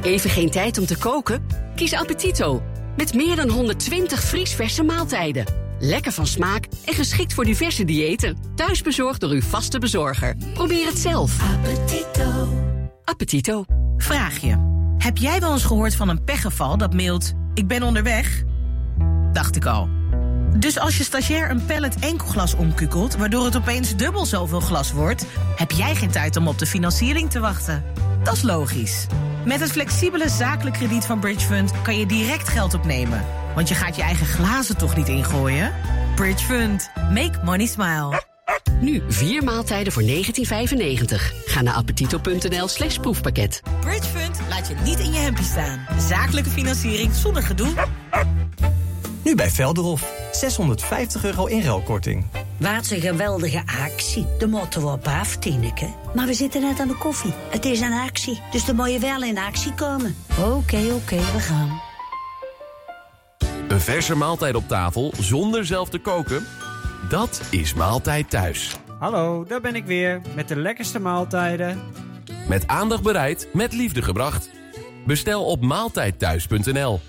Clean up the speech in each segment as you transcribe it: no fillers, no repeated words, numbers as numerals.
Even geen tijd om te koken? Kies Appetito. Met meer dan 120 vriesverse maaltijden. Lekker van smaak en geschikt voor diverse diëten. Thuisbezorgd door uw vaste bezorger. Probeer het zelf. Appetito. Appetito. Vraagje. Heb jij wel eens gehoord van een pechgeval dat mailt: ik ben onderweg? Dacht ik al. Dus als je stagiair een pallet enkelglas omkukelt, waardoor het opeens dubbel zoveel glas wordt, heb jij geen tijd om op de financiering te wachten. Dat is logisch. Met het flexibele zakelijk krediet van Bridge Fund kan je direct geld opnemen. Want je gaat je eigen glazen toch niet ingooien? Bridge Fund. Make money smile. Nu 4 maaltijden voor €19,95. Ga naar appetito.nl/proefpakket. Bridge Fund laat je niet in je hempie staan. Zakelijke financiering zonder gedoe. Nu bij Velderhof. €650 inruilkorting. Wat een geweldige actie. De moeten we op af, Tineke. Maar we zitten net aan de koffie. Het is een actie, dus dan moet je wel in actie komen. Oké, we gaan. Een verse maaltijd op tafel zonder zelf te koken? Dat is Maaltijd Thuis. Hallo, daar ben ik weer met de lekkerste maaltijden. Met aandacht bereid, met liefde gebracht. Bestel op maaltijdthuis.nl.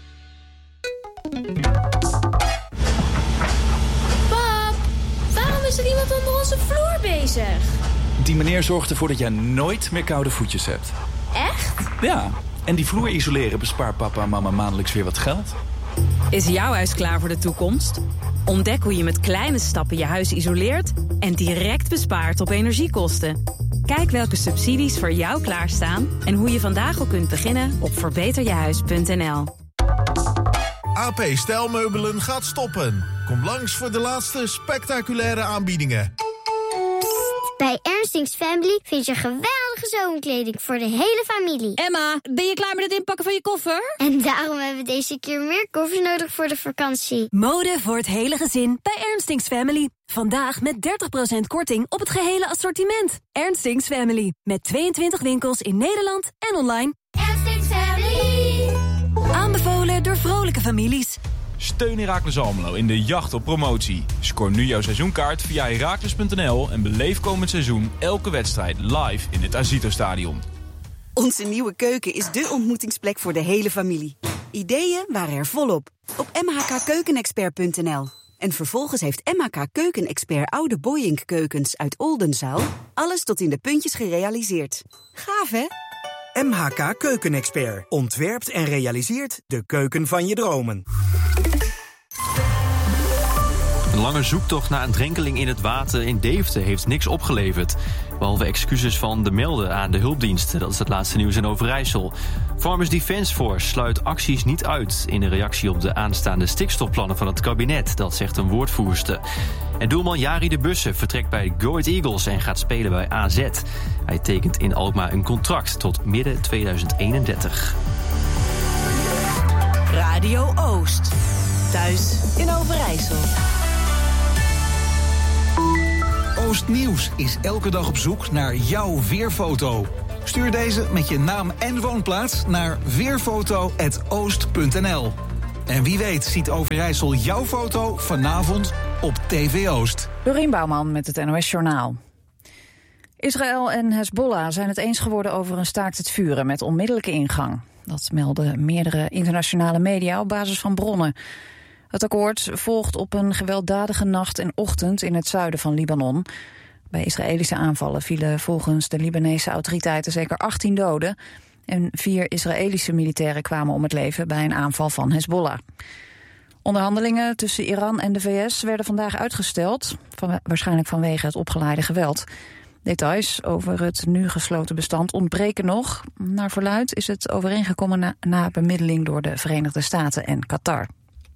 Pap, waarom is er iemand onder onze vloer bezig? Die meneer zorgt ervoor dat jij nooit meer koude voetjes hebt. Echt? Ja, en die vloer isoleren bespaart papa en mama maandelijks weer wat geld. Is jouw huis klaar voor de toekomst? Ontdek hoe je met kleine stappen je huis isoleert en direct bespaart op energiekosten. Kijk welke subsidies voor jou klaarstaan en hoe je vandaag al kunt beginnen op verbeterjehuis.nl. AP Stijlmeubelen gaat stoppen. Kom langs voor de laatste spectaculaire aanbiedingen. Bij Ernstings Family vind je geweldige zomerkleding voor de hele familie. Emma, ben je klaar met het inpakken van je koffer? En daarom hebben we deze keer meer koffers nodig voor de vakantie. Mode voor het hele gezin bij Ernstings Family. Vandaag met 30% korting op het gehele assortiment. Ernstings Family. Met 22 winkels in Nederland en online. Ernstings Family. Aanbevolen door vrolijke families. Steun Heracles Almelo in de jacht op promotie. Scoor nu jouw seizoenkaart via Heracles.nl en beleef komend seizoen elke wedstrijd live in het Azito-stadion. Onze nieuwe keuken is dé ontmoetingsplek voor de hele familie. Ideeën waren er volop op mhkkeukenexpert.nl. En vervolgens heeft MHK Keukenexpert oude Boyink keukens uit Oldenzaal alles tot in de puntjes gerealiseerd. Gaaf, hè? MHK Keukenexpert ontwerpt en realiseert de keuken van je dromen. Een lange zoektocht naar een drenkeling in het water in Deventer heeft niks opgeleverd. Behalve excuses van de melden aan de hulpdiensten. Dat is het laatste nieuws in Overijssel. Farmers Defence Force sluit acties niet uit in een reactie op de aanstaande stikstofplannen van het kabinet. Dat zegt een woordvoerster. En doelman Jari de Bussen vertrekt bij Go Ahead Eagles en gaat spelen bij AZ. Hij tekent in Alkmaar een contract tot midden 2031. Radio Oost. Thuis in Overijssel. Oostnieuws is elke dag op zoek naar jouw weerfoto. Stuur deze met je naam en woonplaats naar weerfoto@oost.nl. En wie weet ziet Overijssel jouw foto vanavond op TV Oost. Dorien Bouwman met het NOS Journaal. Israël en Hezbollah zijn het eens geworden over een staakt het vuren met onmiddellijke ingang. Dat melden meerdere internationale media op basis van bronnen. Het akkoord volgt op een gewelddadige nacht en ochtend in het zuiden van Libanon. Bij Israëlische aanvallen vielen volgens de Libanese autoriteiten zeker 18 doden. En 4 Israëlische militairen kwamen om het leven bij een aanval van Hezbollah. Onderhandelingen tussen Iran en de VS werden vandaag uitgesteld, waarschijnlijk vanwege het opgeleide geweld. Details over het nu gesloten bestand ontbreken nog. Naar verluidt is het overeengekomen na bemiddeling door de Verenigde Staten en Qatar.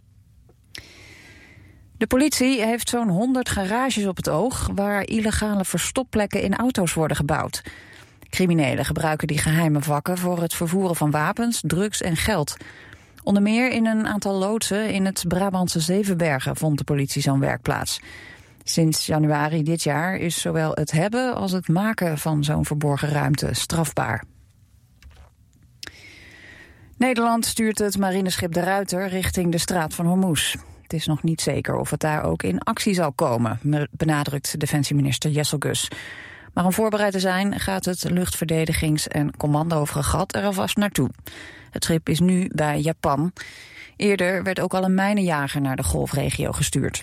De politie heeft zo'n 100 garages op het oog waar illegale verstopplekken in auto's worden gebouwd. Criminelen gebruiken die geheime vakken voor het vervoeren van wapens, drugs en geld. Onder meer in een aantal loodsen in het Brabantse Zevenbergen vond de politie zo'n werkplaats. Sinds januari dit jaar is zowel het hebben als het maken van zo'n verborgen ruimte strafbaar. Nederland stuurt het marineschip De Ruiter richting de Straat van Hormuz. Het is nog niet zeker of het daar ook in actie zal komen, benadrukt defensieminister Jesselgus. Maar om voorbereid te zijn gaat het luchtverdedigings- en commandofregat er alvast naartoe. Het schip is nu bij Japan. Eerder werd ook al een mijnenjager naar de golfregio gestuurd.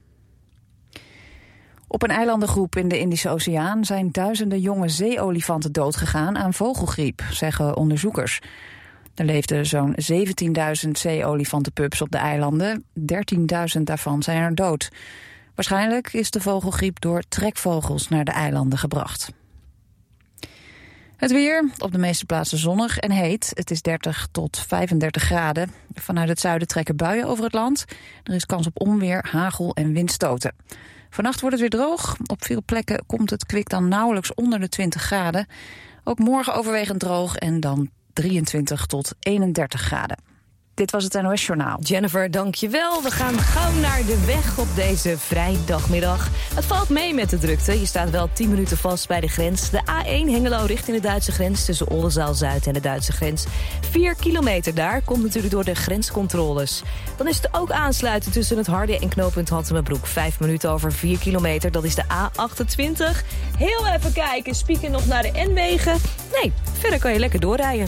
Op een eilandengroep in de Indische Oceaan zijn duizenden jonge zeeolifanten doodgegaan aan vogelgriep, zeggen onderzoekers. Er leefden zo'n 17.000 zeeolifantenpups op de eilanden. 13.000 daarvan zijn er dood. Waarschijnlijk is de vogelgriep door trekvogels naar de eilanden gebracht. Het weer, op de meeste plaatsen zonnig en heet. Het is 30 tot 35 graden. Vanuit het zuiden trekken buien over het land. Er is kans op onweer, hagel en windstoten. Vannacht wordt het weer droog. Op veel plekken komt het kwik dan nauwelijks onder de 20 graden. Ook morgen overwegend droog en dan 23 tot 31 graden. Dit was het NOS Journaal. Jennifer, dankjewel. We gaan gauw naar de weg op deze vrijdagmiddag. Het valt mee met de drukte. Je staat wel 10 minuten vast bij de grens. De A1 Hengelo richting de Duitse grens tussen Oldenzaal-Zuid en de Duitse grens. 4 kilometer daar, komt natuurlijk door de grenscontroles. Dan is het ook aansluiten tussen het Harde en knooppunt Hattemerbroek. 5 minuten over 4 kilometer, dat is de A28. Heel even kijken, spieken nog naar de N-wegen. Nee, verder kan je lekker doorrijden.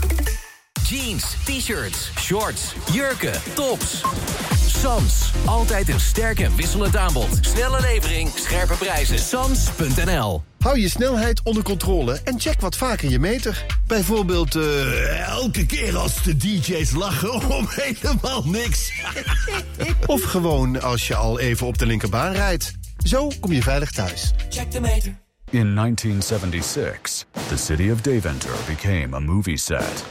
Jeans, t-shirts, shorts, jurken, tops. Sans, altijd een sterk en wisselend aanbod. Snelle levering, scherpe prijzen. Sans.nl. Hou je snelheid onder controle en check wat vaker je meter. Bijvoorbeeld elke keer als de DJ's lachen om helemaal niks. Of gewoon als je al even op de linkerbaan rijdt. Zo kom je veilig thuis. Check de meter. In 1976, the city of Deventer became a movie set.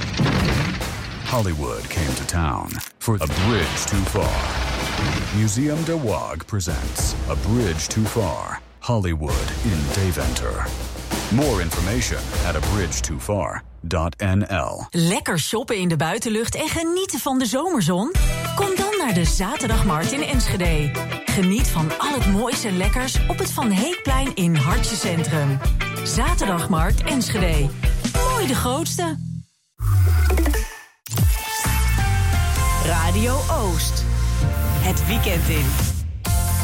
Hollywood came to town for A Bridge Too Far. Museum de Waag presents A Bridge Too Far, Hollywood in Deventer. More information at abridgetofar.nl. Lekker shoppen in de buitenlucht en genieten van de zomerzon? Kom dan naar de Zaterdagmarkt in Enschede. Geniet van al het moois en lekkers op het Van Heekplein in Hartje Centrum. Zaterdagmarkt Enschede. Mooi de grootste. Radio Oost. Het weekend in.